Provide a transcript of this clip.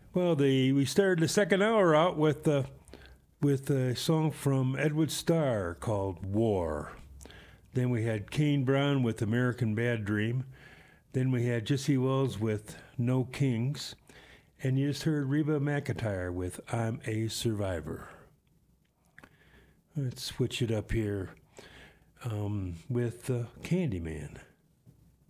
Well, we started the second hour out with a song from Edward Starr called "War." Then we had Kane Brown with "American Bad Dream." Then we had Jesse Wells with "No Kings," and you just heard Reba McEntire with "I'm a Survivor." Let's switch it up here with Candyman.